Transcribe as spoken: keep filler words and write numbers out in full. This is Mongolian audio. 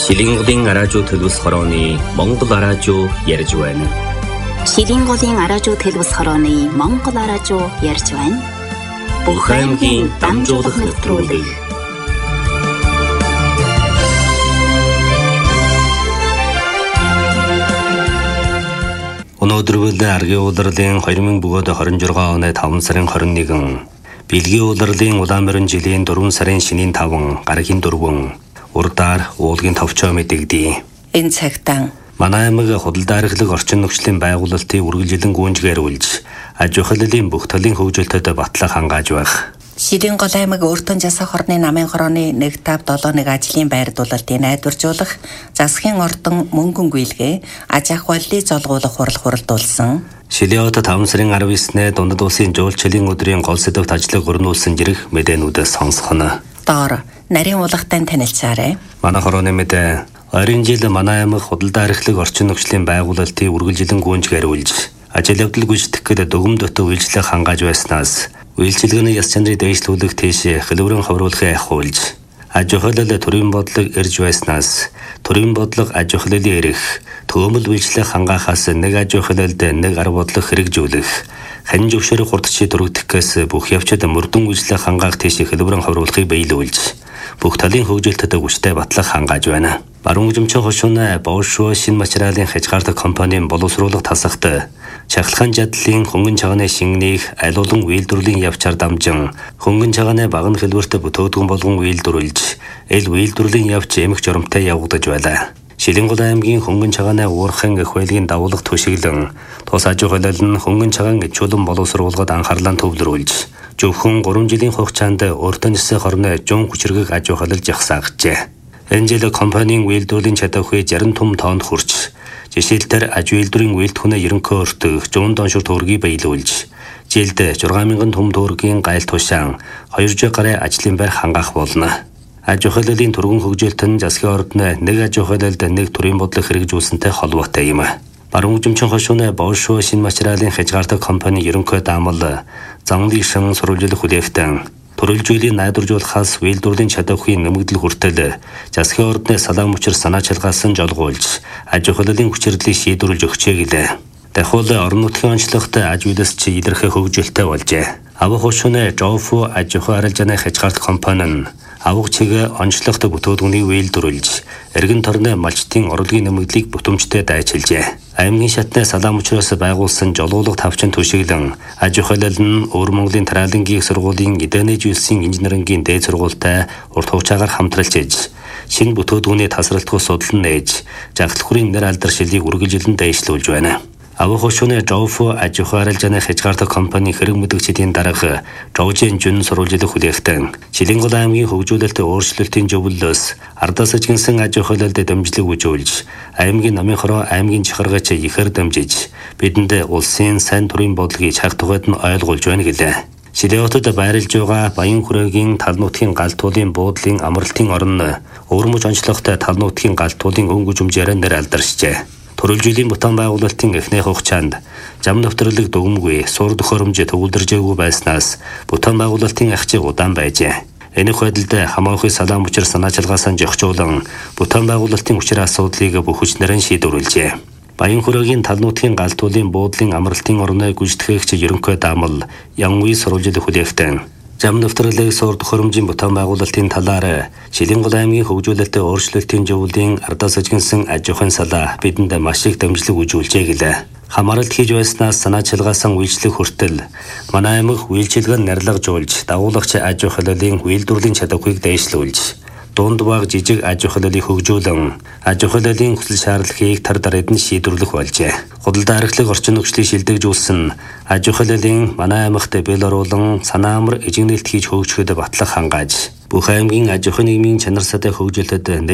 Шилинголын араажуу төлөвс хорооны Монгол араажуу ярьж байна. Шилинголын араажуу төлөвс хорооны Монгол араажуу ярьж байна. Бүх аймгийн дамжуулах нэвтрүүлэг. Өнөөдөр аргийн улирлын хоёр мың двадцать шесть оны таван сарын двадцать нэгэн, Бэлгийн улирлын Улаанборин жилийн дөрвөн сарын шинийн таван, гарагийн дөрвөн, урдаар уулгийн товчоо мэдэгдээ. Энэ цагтаа манай аймаг худалдаа архилаг орчин нөхцөлийн байгуулалтын үргэлжилэн гүйцэтгэр үйлж, аж ахуйлын бүх талын хөгжилтөд батлах хангааж байх. Шилингол аймаг Өртөн засах орны намын хорооны нэг тав долооныг ажлын байрдуулалтыг найдваржуулах, засгийн ордон мөнгөн гүйлгээ, аж ахуйлыг золгуулах хурал хуралдуулсан. Шилиот таван сарын арав эснээ дундад улсын жуулчлалын өдрийн гол сэдвт ажлыг өрнүүлсэн жирэх мэдээнүүдээс сонсгоно. Доор нарийн уулгатай танилцаарай. Манай хорооны мэдээ ойрын жил манай аймаг худалдаа архилаг орчин нөхцөлийн байгуулалтын үргэлжилэн гүйцэтгэр үйлж, ажил явдал гүйцэтгэхэд дүгм дотоо үйлчлэх хангааж байснаас үйлчилгээний яс чанарыг дэвшлүүлэх тийш хэлбэрэн ховруулахыг ахиулж, аж ахуйлал төрийн бодлого ирж байснаас төрийн бодлого аж ахуйлын эрх, төөмөл үйлчлэх хангаахаас нэг аж ахуйлалд нэг арга бодлого хэрэгжүүлэх, хань зөвшөөрөх хурдчи дөрөвдөхөөс бүх явцад мөрдөн үйлчлэх хангаах тийш хэлбэрэн ховруулахыг биелүүлж, бүх талын хөгжилтөд хүчтэй батлах хангааж байна. Баруун хөгжимчин хошууны Боошо шинэ материалын хязгаартай компанийн боловсруулах тасагт чахалхан жадлын хөнгөн чагааны шингэнийг аль олон үйлдвэрлэлийн явцаар дамжин хөнгөн чагааны баган хэлбэрт бүтөөдгөн болгон үйлдвэрлэж, эл үйлдвэрлэлийн явц эмх жоромтой явагдаж байлаа. Шилингол аймгийн хөнгөн чагааны уурхан эх байлгийн давуулга төшиглэн тус аж ахуйлал нь хөнгөн чагаан чулуун боловсруулахад анхаарлаа төвлөрүүлж, зөвхөн гурван жилийн хугацаанд Өртөн засах орны жон хүчрэг аж ахуйлал жагсаагчээ. Энэ жил компанийн үйлдвэрлэлийн чадварыг жарим том тоонд хүрч, жишээлбэл аж үйлдвэрийн үйлдвэрнээ ерөнхий өртөг жуун доншир төгрөгийг биелүүлж, жилд шүрх мянган том төгрөгийн гайл тушаан хоёр жүз гаруй ажлын байр хангаах болно. Аж ахуйлын түргэн хөгжилт нь засгийн ордны нэг аж ахуйлалд нэг төрийн бодлого хэрэгжүүлсэнтэй холбоотой юм. Баруун хөгжимчин хошууны Боошо шинэ материалын хязгаартай компани ерөнхий даамал Занлын шин сурвалжлах хүлээвтэн төрөлжүүлийг найдваржуулахаас үйлдвэрлэлийн чадварын нэмэгдэл хүртэл засгийн ордны салаам учир санаа чалгаасан жолгуулж, аж ахуйлын хүчирлийг шийдвэрлэж өгчээ гэлээ. Дахиад орон нутгийн онцлогтой аж үйлс чи илэрхий хөгжилтэй болжээ. Авах хошууны Жофу аж ахуй арилжааны хязгаартай компани нь авах чигээ онцлогтой бүтөөдгөнийг үйлдвэрлэж, эргэн тойрны малчтын орлогын нэмэгдлийг бүтэмжтэй дайчилжээ. Аймгийн шатны салаам учраас байгуулсан жолоолог тавчин төшиглэн, аж ахуйлал нь Өвөр Монголын Тариалангийн сургуулийн эдэнэ зүйлсийн инженерингийн дээд сургуультай урт хугацаагаар хамтралж иж, шинэ бүтөөдгөний тасралтгүй судлан нээж, жагтлагчрын нэр алдар шилийг үргэлжилэн дэвшлүүлж байна. Авах хошууны Жофу аж ахуй арилжааны хязгаартай компани хэрэг мэдгчдийн дарга Жожин Жүн сурвалжлах хүлээвтэн Шилингол аймгийн хөгжүүлэлт өөрчлөлтийн зөвлөлөөс ардаас ажигнсан аж ахуйлалд дамжлаг үзүүлж, аймгийн намын хороо аймгийн чихаргач ихээр дамжиж, бидэнд улсын сайн төрийн бодлогыг чаг тухайд нь ойлгуулж байна гэлээ. Шилиотод байрлаж байгаа Баян хүрээгийн тал нутгийн галтуулын буудлын амралтын орн өвөрмөж онцлогтой тал нутгийн галтуулын өнгө жумжээр нэр алдаршжээ. Төрөлжүүллийн бутан байгуулалтын эхний хугацаанд зам навтрлаг дүгмгүй сур төхөөрөмж төвлөржээгүй байснаас бутан байгуулалтын ахчиг удаан байжээ. Энэ байдалд хамаахын салаам учир санаа чалгаасан жогчуулан бутан байгуулалтын учир асуудлыг бүх хүчнэрэн шийдвэрлэжээ. Баян хүрээгийн тал нутгийн галтуулын буудлын амралтын орны гүйцэтгэгч ерөнхий даамал Янгүй сурвалжлах хүлээвтэн зам навтрлыг сур төхөөрөмжийн бутан байгуулалтын талаар Шилингол аймгийн хөгжүүлэлт өөрчлөлтийн зөвлөлийн ардаас ажигнсан аж ахуйн салаа бидэнд маш их дамжлаг үзүүлжээ гэлээ. Хамааралт хийж байснаас санаа чалгаасан үйлчлэх хүртэл манай аймаг үйлчилгээ нарлагжуулж, дагуулагч аж ахуйлын үйлдвэрлэлийн чадварыг дэвшлүүлж, дунд баг жижиг аж ахуйлыг хөгжүүлэн, аж ахуйлын хүсэл шаардлагыг тар дараад нь шийдвэрлэх болжээ. Худалдаа архилаг орчин нөхцөлийг шилдэгжүүлсэн аж ахуйлын манай аймагт бэл оруулан санаа амар эжигнэлт хийж хөгжөхөд батлах хангааж, бүх аймгийн аж ахуй нийгмийн чанар сатай хөгжилтөд